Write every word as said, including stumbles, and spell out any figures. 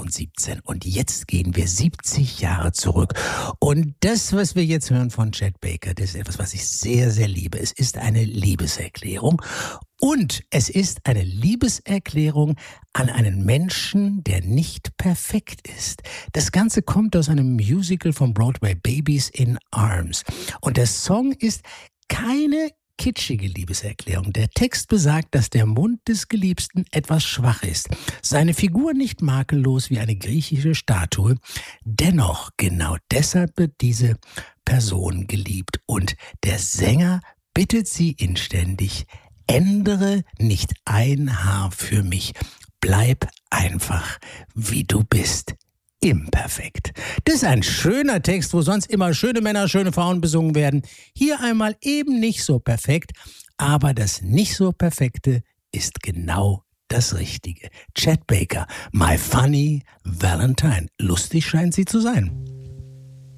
zweitausendsiebzehn und jetzt gehen wir siebzig Jahre zurück. Und das, was wir jetzt hören von Chet Baker, das ist etwas, was ich sehr, sehr liebe. Es ist eine Liebeserklärung. Und es ist eine Liebeserklärung an einen Menschen, der nicht perfekt ist. Das Ganze kommt aus einem Musical von Broadway, Babies in Arms. Und der Song ist keine kitschige Liebeserklärung. Der Text besagt, dass der Mund des Geliebten etwas schwach ist. Seine Figur nicht makellos wie eine griechische Statue. Dennoch, genau deshalb wird diese Person geliebt. Und der Sänger bittet sie inständig: Ändere nicht ein Haar für mich. Bleib einfach, wie du bist. Imperfekt. Das ist ein schöner Text, wo sonst immer schöne Männer, schöne Frauen besungen werden. Hier einmal eben nicht so perfekt, aber das nicht so Perfekte ist genau das Richtige. Chet Baker, My Funny Valentine. Lustig scheint sie zu sein.